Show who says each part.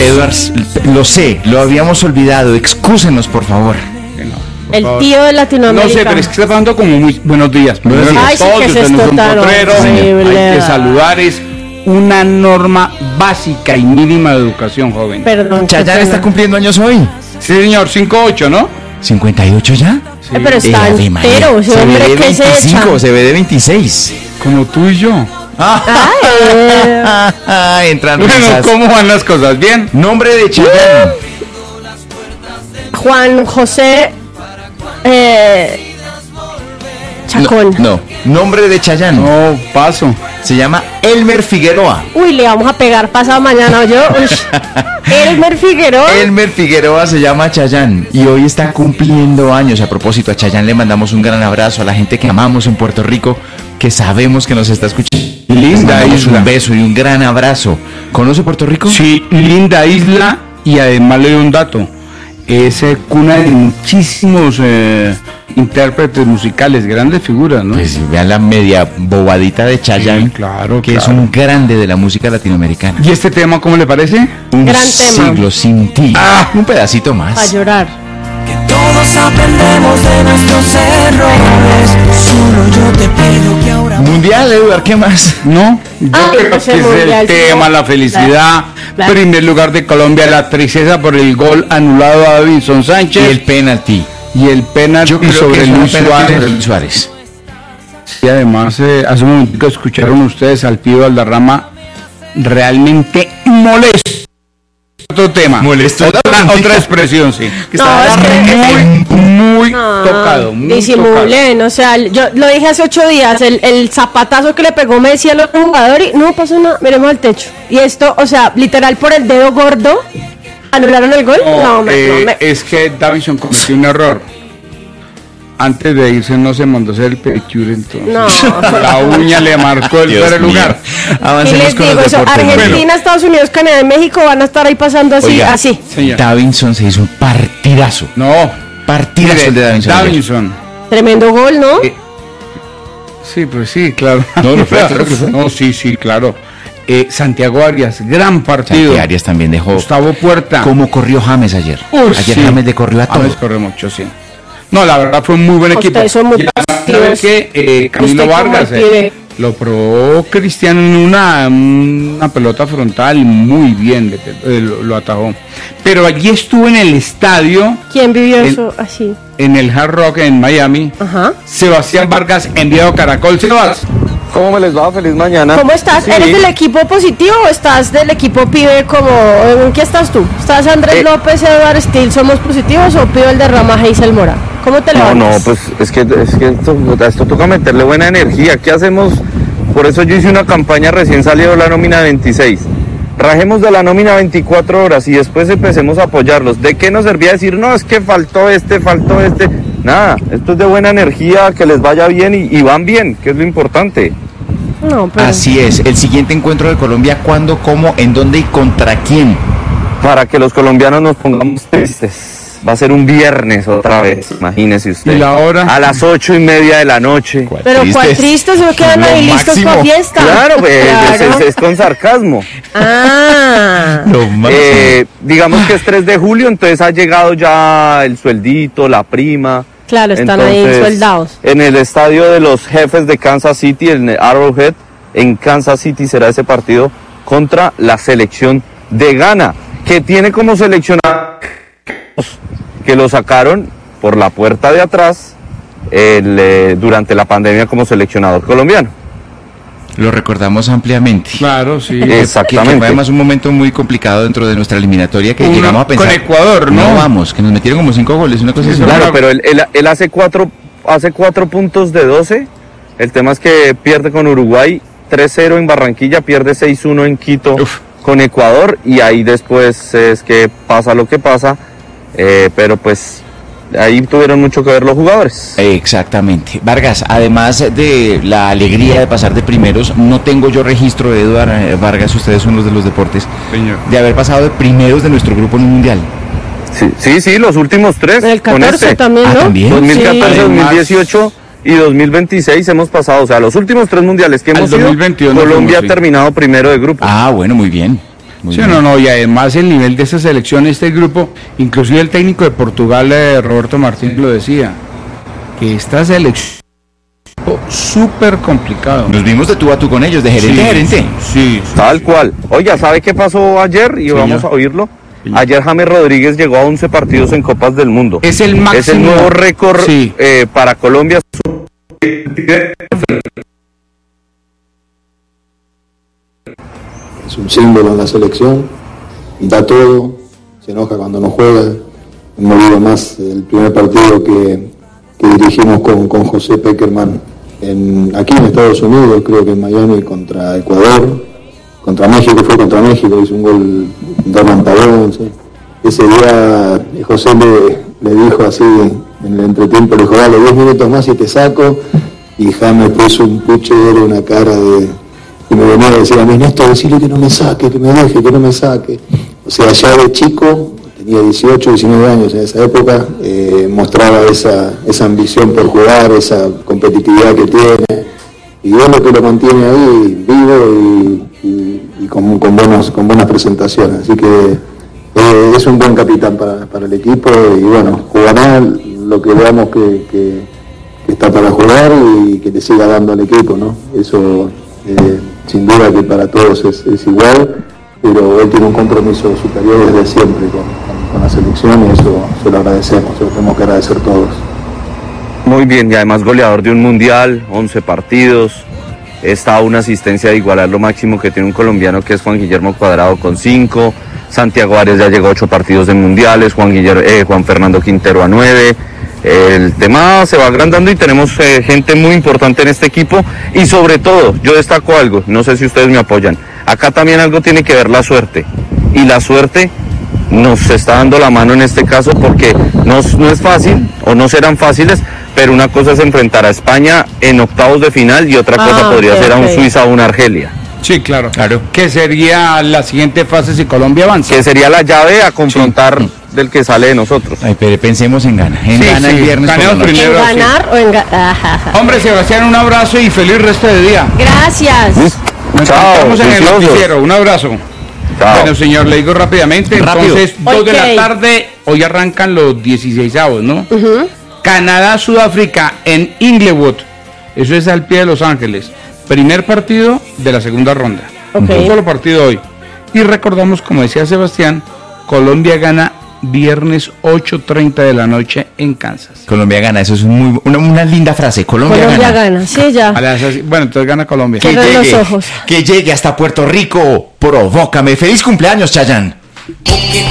Speaker 1: Edwards, lo sé, lo habíamos olvidado. Excúsenos, por favor.
Speaker 2: El tío de Latinoamérica.
Speaker 3: No sé, pero es que está pasando como muy buenos días.
Speaker 2: Ay, sí, que es esto tan
Speaker 3: hay que saludar, es una norma básica y mínima de educación, joven.
Speaker 2: Perdón.
Speaker 1: Chayanne está cumpliendo años hoy.
Speaker 3: Sí, señor, 5'8", ¿no?
Speaker 1: ¿58 ya?
Speaker 3: Sí.
Speaker 2: Pero está entero, ese hombre que se echa.
Speaker 1: Se ve de 26.
Speaker 3: Como tú y yo.
Speaker 1: Entran
Speaker 3: Bueno,
Speaker 1: risas.
Speaker 3: ¿cómo van las cosas? ¿Bien?
Speaker 1: Nombre de Chayanne.
Speaker 2: Juan José Chacón.
Speaker 1: No, nombre de Chayanne.
Speaker 3: No, paso.
Speaker 1: Se llama Elmer Figueroa.
Speaker 2: Uy, le vamos a pegar pasado mañana, yo. Elmer Figueroa.
Speaker 1: Elmer Figueroa se llama Chayanne y hoy está cumpliendo años. A propósito, a Chayanne le mandamos un gran abrazo, a la gente que amamos en Puerto Rico, que sabemos que nos está escuchando.
Speaker 3: Linda isla.
Speaker 1: Un beso y un gran abrazo. ¿Conoce Puerto Rico?
Speaker 3: Sí, linda isla, y además le doy un dato. Es cuna de muchísimos intérpretes musicales, grandes figuras, ¿no?
Speaker 1: Pues vean la media bobadita de Chayanne,
Speaker 3: Sí, claro,
Speaker 1: que es
Speaker 3: claro.
Speaker 1: un grande de la música latinoamericana.
Speaker 3: ¿Y este tema cómo le parece?
Speaker 1: Un
Speaker 2: Gran tema.
Speaker 1: siglo sin ti. Un pedacito más.
Speaker 2: A llorar.
Speaker 4: Que todos aprendemos de nuestros errores. Solo yo te pido que ahora.
Speaker 1: Mundial, Eduard, ¿qué más?
Speaker 3: No, yo
Speaker 2: Ay,
Speaker 3: creo
Speaker 2: ese
Speaker 3: que es
Speaker 2: mundial,
Speaker 3: el tema,
Speaker 2: sí.
Speaker 3: la felicidad.
Speaker 2: Claro.
Speaker 3: Primer lugar de Colombia, la tristeza por el gol anulado a Davinson
Speaker 1: Y
Speaker 3: Sánchez
Speaker 1: el penalti.
Speaker 3: y el penalti
Speaker 1: Yo creo
Speaker 3: sobre
Speaker 1: que es un
Speaker 3: Luis
Speaker 1: penalti
Speaker 3: Suárez.
Speaker 1: sobre Luis Suárez.
Speaker 3: Y además, hace un momento escucharon ustedes al Pío Valderrama realmente molesto. Otro tema.
Speaker 1: Molesto.
Speaker 3: Otra expresión, sí.
Speaker 1: Que
Speaker 2: No,
Speaker 1: estaba
Speaker 2: es que-
Speaker 3: Muy
Speaker 2: No,
Speaker 3: tocado, muy tocado.
Speaker 2: disimulen, o sea, yo lo dije hace 8 días, el zapatazo que le pegó Messi al otro jugador y no pasó nada, miremos al techo. Y esto, o sea, literal por el dedo gordo, anularon el gol. No,
Speaker 3: Es que Davinson cometió un error. Antes de irse no se mandó a hacer el pedicure, entonces.
Speaker 2: No.
Speaker 3: La uña le marcó el
Speaker 1: Dios
Speaker 3: primer
Speaker 1: mío.
Speaker 3: lugar.
Speaker 2: Y
Speaker 1: Avancemos
Speaker 2: les
Speaker 1: con
Speaker 2: digo,
Speaker 1: los
Speaker 2: eso,
Speaker 1: deportes.
Speaker 2: Argentina, Estados Unidos, Canadá y México van a estar ahí pasando así,
Speaker 1: Oiga,
Speaker 2: así.
Speaker 3: Señor.
Speaker 1: Davinson se hizo un partidazo.
Speaker 3: No.
Speaker 1: Partidazo
Speaker 3: Mire,
Speaker 1: el de Davinson. ayer.
Speaker 3: Davinson.
Speaker 2: Tremendo gol, ¿no?
Speaker 3: Sí, pues sí, claro.
Speaker 1: No, lo fue, claro que fue.
Speaker 3: No, sí, claro. Santiago Arias, gran partido.
Speaker 1: Santi Arias también dejó.
Speaker 3: Gustavo Puerta.
Speaker 1: ¿Cómo corrió James ayer? Ayer
Speaker 3: sí.
Speaker 1: James le corrió a todo.
Speaker 3: James corrió mucho, sí. No, la verdad fue un muy buen equipo.
Speaker 2: Ustedes son muy
Speaker 3: Y además,
Speaker 2: positivos.
Speaker 3: ¿sabe qué? Camilo
Speaker 2: Usted como
Speaker 3: Vargas
Speaker 2: quiere.
Speaker 3: lo probó Cristiano en una pelota frontal y muy bien lo atajó. Pero allí estuvo en el estadio,
Speaker 2: ¿Quién vivió
Speaker 3: el-
Speaker 2: eso así?
Speaker 3: en el Hard Rock en Miami,
Speaker 2: Ajá.
Speaker 3: Sebastián Vargas, enviado Caracol. Sebas,
Speaker 5: ¿Cómo me les va? Feliz mañana.
Speaker 2: ¿Cómo estás?
Speaker 3: Sí.
Speaker 2: ¿Eres del equipo positivo o estás del equipo pibe como... ¿En qué estás tú? ¿Estás Andrés López, Eduard Steel, somos positivos o pibe el derrama Hazel Mora? ¿Cómo te lo
Speaker 5: No, pues es que esto toca meterle buena energía. ¿Qué hacemos? Por eso yo hice una campaña recién salió la nómina 26. Rajemos de la nómina 24 horas y después empecemos a apoyarlos. ¿De qué nos servía decir, no, es que faltó este? Nada, esto es de buena energía, que les vaya bien y van bien, que es lo importante.
Speaker 2: No, pero...
Speaker 1: Así es. El siguiente encuentro de Colombia, ¿cuándo, cómo, en dónde y contra quién?
Speaker 5: Para que los colombianos nos pongamos tristes. Va a ser un viernes otra vez, imagínese usted.
Speaker 3: ¿Y la hora?
Speaker 5: A las 8:30 de la noche.
Speaker 2: Pero cuál triste, se quedan
Speaker 1: Lo
Speaker 2: ahí listos
Speaker 1: máximo.
Speaker 2: para fiesta.
Speaker 5: Claro, pues,
Speaker 2: Claro.
Speaker 5: es con sarcasmo.
Speaker 2: Ah,
Speaker 1: Lo más.
Speaker 5: Digamos que es 3 de julio, entonces ha llegado ya el sueldito, la prima.
Speaker 2: claro, están ahí
Speaker 5: Entonces,
Speaker 2: soldados.
Speaker 5: En el estadio de los Jefes de Kansas City, en Arrowhead, en Kansas City será ese partido contra la selección de Ghana, que tiene como seleccionado que lo sacaron por la puerta de atrás durante la pandemia como seleccionador colombiano.
Speaker 1: Lo recordamos ampliamente.
Speaker 3: claro, sí.
Speaker 1: Que
Speaker 5: Exactamente.
Speaker 1: fue además un momento muy complicado dentro de nuestra eliminatoria que
Speaker 3: Uno
Speaker 1: llegamos a pensar.
Speaker 3: con Ecuador, ¿no?
Speaker 1: No vamos, que nos metieron como 5 goles, una cosa así.
Speaker 5: Claro, pero él hace 4 puntos de 12. El tema es que pierde con Uruguay 3-0 en Barranquilla, pierde 6-1 en Quito
Speaker 1: Uf.
Speaker 5: con Ecuador y ahí después es que pasa lo que pasa. Pero pues ahí tuvieron mucho que ver los jugadores.
Speaker 1: Exactamente. Vargas, además de la alegría de pasar de primeros, no tengo yo registro de Eduard Vargas, ustedes son los de los deportes,
Speaker 3: Señor.
Speaker 1: de haber pasado de primeros de nuestro grupo en un mundial.
Speaker 5: Sí, los últimos 3.
Speaker 2: El
Speaker 5: con
Speaker 2: 14
Speaker 5: este.
Speaker 2: también, ¿no?
Speaker 1: ¿también?
Speaker 5: 2014,
Speaker 2: Sí.
Speaker 5: 2018 y 2026 hemos pasado, o sea, los últimos 3 mundiales que
Speaker 3: Al
Speaker 5: hemos ido,
Speaker 3: 2021
Speaker 5: Colombia
Speaker 3: fuimos,
Speaker 5: ha
Speaker 3: sí.
Speaker 5: terminado primero de grupo.
Speaker 1: Ah, bueno, muy bien. Muy
Speaker 3: Sí,
Speaker 1: bien.
Speaker 3: no, y además el nivel de esta selección, este grupo, inclusive el técnico de Portugal, Roberto Martínez, lo decía, que esta selección es súper complicado.
Speaker 1: Nos vimos de tú a tú con ellos, de gerente a gerente.
Speaker 3: Sí,
Speaker 5: Tal cual. Oiga, ¿sabe qué pasó ayer? Y
Speaker 3: Señor.
Speaker 5: vamos a oírlo.
Speaker 3: Señor.
Speaker 5: Ayer James Rodríguez llegó a 11 partidos en Copas del Mundo.
Speaker 3: es el máximo.
Speaker 5: Es el nuevo récord
Speaker 3: Sí.
Speaker 5: para Colombia.
Speaker 6: Es un símbolo en la selección, da todo, se enoja cuando no juega. Hemos visto más el primer partido que dirigimos con José Peckerman aquí en Estados Unidos, creo que en Miami contra Ecuador, contra México, fue contra México, hizo un gol Dorman Pavón, ¿sí? Ese día José le dijo así en el entretiempo, le dijo, dale 10 minutos más y te saco, y James puso un puchero, una cara y me venía a decir a mí, Néstor, decirle que no me saque, que me deje, que no me saque. O sea, ya de chico, tenía 18, 19 años en esa época, mostraba esa ambición por jugar, esa competitividad que tiene, y es lo que lo mantiene ahí vivo y con buenas presentaciones. Así que es un buen capitán para el equipo, y bueno, jugará lo que veamos que está para jugar y que le siga dando al equipo, ¿no? Eso sin duda que para todos es igual, pero él tiene un compromiso superior desde siempre con la selección, y eso se lo agradecemos, se lo tenemos que agradecer todos.
Speaker 5: Muy bien, y además goleador de un mundial, 11 partidos. Está a una asistencia de igualar lo máximo que tiene un colombiano, que es Juan Guillermo Cuadrado con 5. Santiago Arias ya llegó a 8 partidos de mundiales, Juan Fernando Quintero a 9. El tema se va agrandando y tenemos gente muy importante en este equipo, y sobre todo, yo destaco algo, no sé si ustedes me apoyan, acá también algo tiene que ver la suerte, y la suerte nos está dando la mano en este caso, porque no es fácil, o no serán fáciles, pero una cosa es enfrentar a España en octavos de final, y otra cosa podría ser a un Suiza o una Argelia.
Speaker 3: Sí, claro. Que sería la siguiente fase si Colombia avanza.
Speaker 5: Que sería la llave a confrontar del que sale de nosotros.
Speaker 1: Ay, pero pensemos en Ghana. En
Speaker 3: Sí,
Speaker 1: Ghana
Speaker 3: sí,
Speaker 1: el viernes por la
Speaker 3: ganemos
Speaker 1: noche.
Speaker 3: primero.
Speaker 2: ¿En ganar o en
Speaker 3: Hombre, Sebastián, un abrazo y feliz resto de día.
Speaker 2: Gracias.
Speaker 3: Nos
Speaker 5: Chao,
Speaker 3: encontramos en el
Speaker 5: juiciosos.
Speaker 3: noticiero. Un abrazo.
Speaker 5: Chao.
Speaker 3: Bueno, señor, le digo rápidamente.
Speaker 1: Rápido.
Speaker 3: Entonces, 2 de
Speaker 2: Ok.
Speaker 3: la tarde, hoy arrancan los 16avos, ¿no? Canadá, Sudáfrica en Inglewood. Eso es al pie de Los Ángeles. Primer partido de la segunda ronda.
Speaker 2: Ok.
Speaker 3: Un solo partido hoy. Y recordamos, como decía Sebastián, Colombia gana viernes 8:30 de la noche en Kansas.
Speaker 1: Colombia gana, eso es una linda frase. Colombia,
Speaker 2: Colombia
Speaker 1: gana.
Speaker 2: gana, sí, ya.
Speaker 3: Bueno, entonces gana Colombia.
Speaker 1: Que
Speaker 2: Cierren los
Speaker 1: llegue,
Speaker 2: ojos.
Speaker 1: que llegue hasta Puerto Rico. Provócame. Feliz cumpleaños, Chayanne.
Speaker 4: Porque